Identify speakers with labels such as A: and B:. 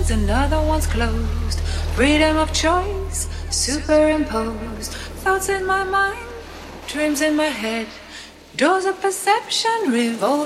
A: opens, another one's closed. Freedom of choice, superimposed. Thoughts in my mind, dreams in my head. Doors of perception revolve.